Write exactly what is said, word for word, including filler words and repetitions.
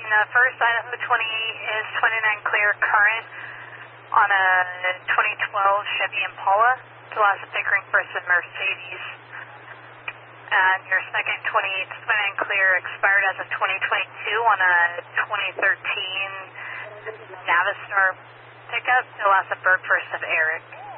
uh, first Idaho twenty-eight is twenty-nine clear current on a twenty twelve Chevy Impala, Tualaska Pickering versus Mercedes. And your second twenty-eight is twenty-nine clear, expired as of twenty twenty-two on a twenty thirteen Navistar pickup, Tualaska Bird versus Eric.